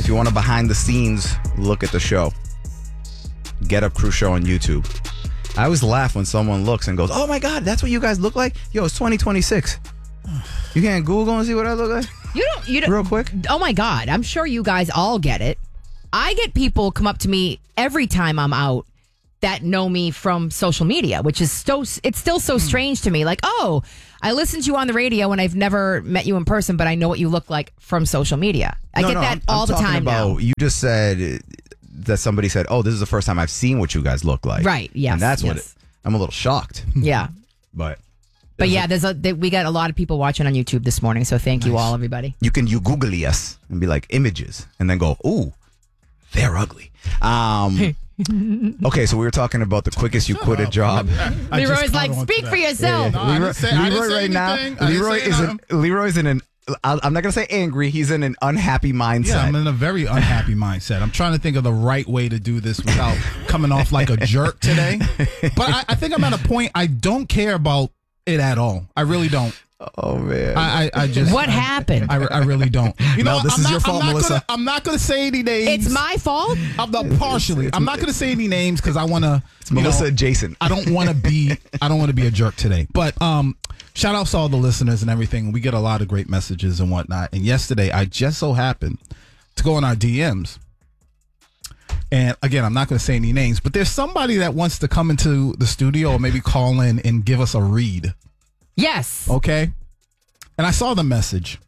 you want a behind the scenes look at the show, Get Up Crew Show on YouTube. I always laugh when someone looks and goes, "Oh my God, that's what you guys look like." Yo, it's 2026. You can't Google and see what I look like. You don't. Real quick. Oh my God, I'm sure you guys all get it. I get people come up to me every time I'm out that know me from social media, which is it's still so strange to me. Like, oh, I listened to you on the radio and I've never met you in person, but I know what you look like from social media. I get that all the time now. You just said that somebody said, "Oh, this is the first time I've seen what you guys look like." Right. Yes. And that's yes. what I'm a little shocked. Yeah. But yeah, we got a lot of people watching on YouTube this morning, so thank you all, everybody. You Google us and be like images, and then go, "Ooh, they're ugly." Okay, so we were talking about the quickest you quit a job. Leroy's like, "Speak for yourself." Leroy right now. Leroy's in an. I'm not gonna say angry. He's in an unhappy mindset. Yeah, I'm in a very unhappy mindset. I'm trying to think of the right way to do this without coming off like a jerk today. But I think I'm at a point I don't care about it at all. I really don't. Oh man! I just what happened? I really don't. You know, this is your fault, Melissa. I'm not gonna say any names. It's my fault. I'm not partially. I'm not gonna say any names because I want to. It's Melissa and Jason. I don't want to be a jerk today. But shout outs to all the listeners and everything. We get a lot of great messages and whatnot. And yesterday, I just so happened to go in our DMs. And again, I'm not going to say any names, but there's somebody that wants to come into the studio or maybe call in and give us a read. Yes. Okay. And I saw the message.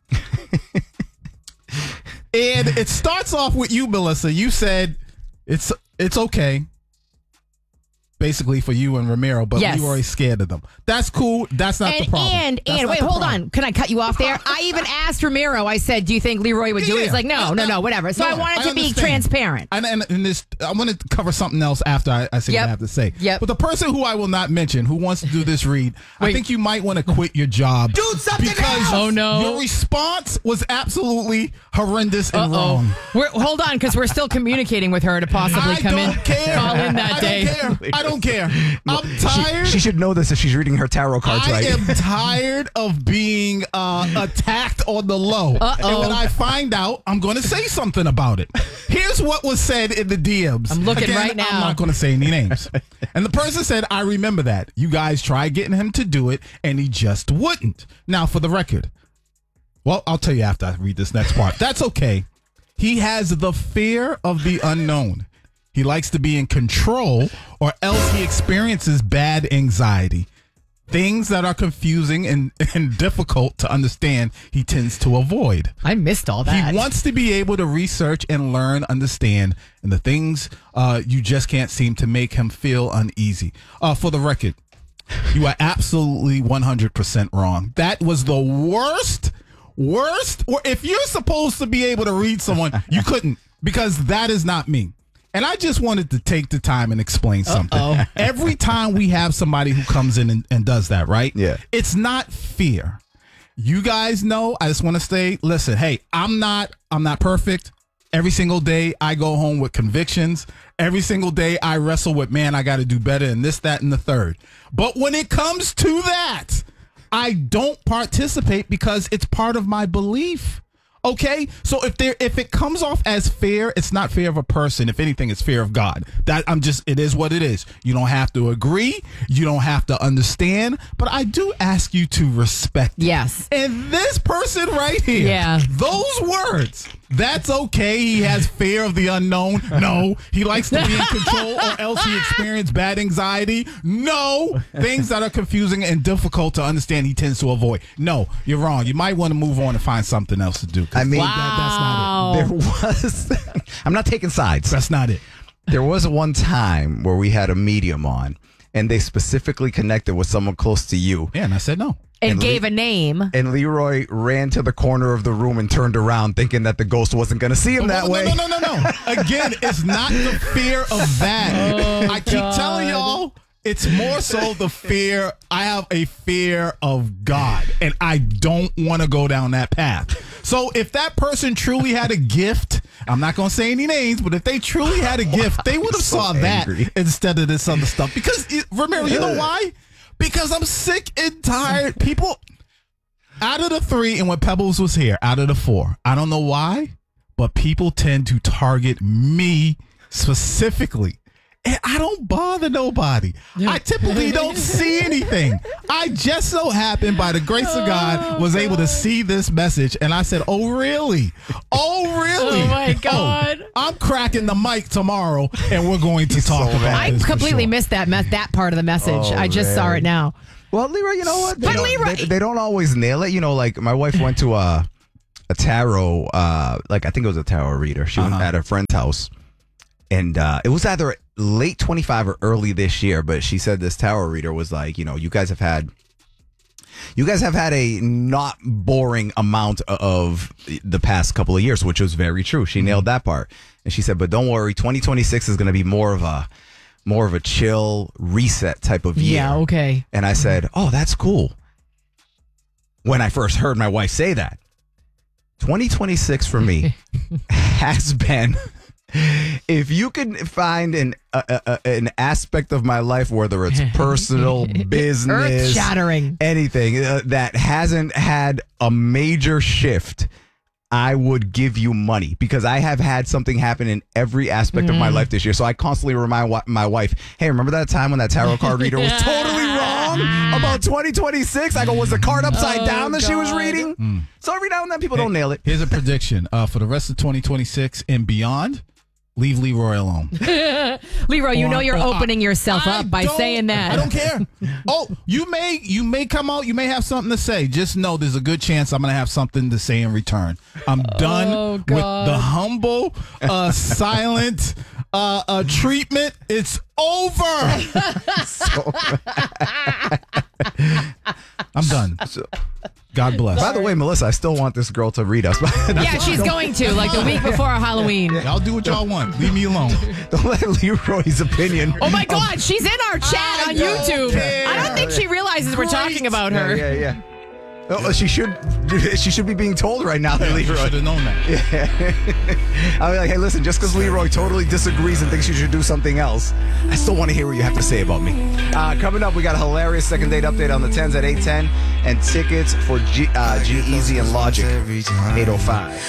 And it starts off with you, Melissa. You said it's okay. Basically for you and Ramiro, but yes. Leroy's scared of them. That's cool. That's not the problem. And wait, hold on. Can I cut you off there? I even asked Ramiro. I said, "Do you think Leroy would do it?" He's like, "No, whatever." So I wanted to be transparent. And this, I want to cover something else after I say what I have to say. Yep. But the person who I will not mention who wants to do this read, I think you might want to quit your job. Do something because else. your response was absolutely horrendous and wrong. Hold on, because we're still communicating with her to possibly call in that day. I don't care. I'm tired. She should know this if she's reading her tarot cards right. I am tired of being attacked on the low. And when I find out, I'm going to say something about it. Here's what was said in the DMs. I'm looking Again, right now. I'm not going to say any names. And the person said, "I remember that. You guys tried getting him to do it, and he just wouldn't." Now, for the record, well, I'll tell you after I read this next part. That's okay. He has the fear of the unknown. He likes to be in control, or else he experiences bad anxiety. Things that are confusing and difficult to understand, he tends to avoid. I missed all that. He wants to be able to research and learn, understand, and the things you just can't seem to make him feel uneasy. For the record, you are absolutely 100% wrong. That was the worst, or if you're supposed to be able to read someone, you couldn't, because that is not me. And I just wanted to take the time and explain something. Every time we have somebody who comes in and does that, right? Yeah. It's not fear. You guys know, I just want to say, listen, hey, I'm not perfect. Every single day I go home with convictions. Every single day I wrestle with, man, I got to do better and this, that, and the third. But when it comes to that, I don't participate because it's part of my belief. Okay, so if it comes off as fear, it's not fear of a person. If anything, it's fear of God. It is what it is. You don't have to agree. You don't have to understand. But I do ask you to respect it. Yes. And this person right here, those words, that's okay. He has fear of the unknown. No. He likes to be in control, or else he experiences bad anxiety. No. Things that are confusing and difficult to understand, he tends to avoid. No, you're wrong. You might want to move on and find something else to do. I mean, that's not it. There was. I'm not taking sides. That's not it. There was one time where we had a medium on, and they specifically connected with someone close to you. Yeah, and I said no. And gave a name. And Leroy ran to the corner of the room and turned around thinking that the ghost wasn't going to see him that way. No. Again, it's not the fear of that. I keep telling y'all, it's more so the fear. I have a fear of God, and I don't want to go down that path. So if that person truly had a gift, I'm not going to say any names, but if they truly had a gift, they would have saw that instead of this other stuff. Because, remember, you know why? Because I'm sick and tired. People, out of the 3, and when Pebbles was here, out of the 4, I don't know why, but people tend to target me specifically. And I don't bother nobody. I typically don't see anything. I just so happened, by the grace of God, was able to see this message. And I said, oh, really? Oh, really? Oh, my God. Oh, I'm cracking the mic tomorrow, and we're going to talk about I this for completely sure. missed that part of the message. I just saw it now. Well, Leroy, you know what? But Leroy- They don't always nail it. You know, like my wife went to a tarot, like I think it was a tarot reader. She went at a friend's house. And it was either late 25 or early this year, but she said this tarot reader was like, you know, you guys have had a not boring amount of the past couple of years, which was very true. She nailed that part. And she said, but don't worry, 2026 is going to be more of a chill reset type of year. Yeah, okay. And I said, oh, that's cool. When I first heard my wife say that, 2026 for me has been, if you can find an aspect of my life, whether it's personal, business, Earth-shattering. anything that hasn't had a major shift, I would give you money, because I have had something happen in every aspect of my life this year. So I constantly remind my wife, hey, remember that time when that tarot card reader was totally wrong about 2026? I go, was the card upside down that she was reading? So every now and then people don't nail it. Here's a prediction for the rest of 2026 and beyond. Leave Leroy alone. Leroy, you know you're opening yourself up by saying that. I don't care. Oh, you may come out. You may have something to say. Just know there's a good chance I'm going to have something to say in return. I'm done with the humble, silent treatment. It's over. I'm done. God bless. By the way, Melissa, I still want this girl to read us. Yeah, she's going to, like the week before Halloween. Y'all do what y'all want. Leave me alone. Don't let Leroy's opinion. Oh my God, she's in our chat on YouTube. care. I don't think she realizes we're talking about her. Yeah. Oh, she should be being told right now that You Leroy. should have known that. I'll be like, hey, listen, just because Leroy totally disagrees and thinks you should do something else, I still want to hear what you have to say about me. Coming up, we got a hilarious second date update on the 10s at 8:10 and tickets for G-Eazy and Logic 8:05.